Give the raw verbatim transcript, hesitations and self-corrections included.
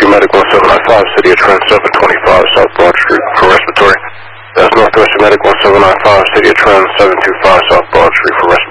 Medic one seven nine five, City of Trent seven twenty-five South Broad Street for respiratory. That's Northwestern Medic one seven nine five, City of Trent seven two five South Broad Street for respiratory.